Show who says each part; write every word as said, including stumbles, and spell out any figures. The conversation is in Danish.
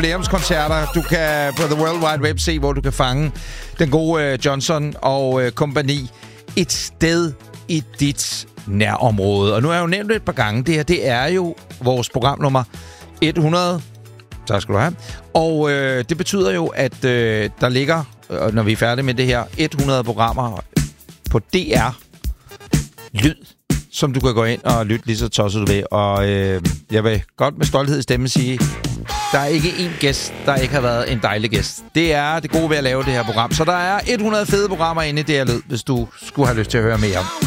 Speaker 1: jubilæumskoncerter. Du kan på The World Wide Web se, hvor du kan fange den gode uh, Johnson og uh, kompagni et sted i dit nærområde. Og nu har jeg jo nævnt det et par gange. Det her, det er jo vores programnummer hundrede. Tak skal du have. Og øh, det betyder jo, at øh, der ligger, øh, når vi er færdige med det her, hundrede programmer på D R Lyd, som du kan gå ind og lytte lige så tosset du vil. Og øh, jeg vil godt med stolthed i stemmen sige, der er ikke én gæst, der ikke har været en dejlig gæst. Det er det gode ved at lave det her program. Så der er hundrede fede programmer inde i D R Lyd, hvis du skulle have lyst til at høre mere om.